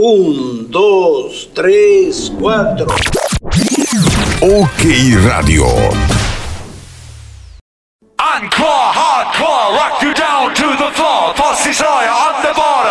1, 2, 3, 4. OK Radio. Encore hardcore, rock you down to the floor. Pussy Sawyer.